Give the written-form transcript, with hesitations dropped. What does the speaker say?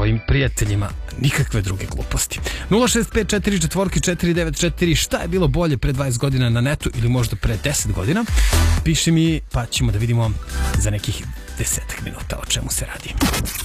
svojim prijateljima. Nikakve druge gluposti. 065444944. Šta je bilo bolje pre 20 godina na netu ili možda pre 10 godina? Piši mi pa ćemo da vidimo za nekih 10 minuta o čemu se radi.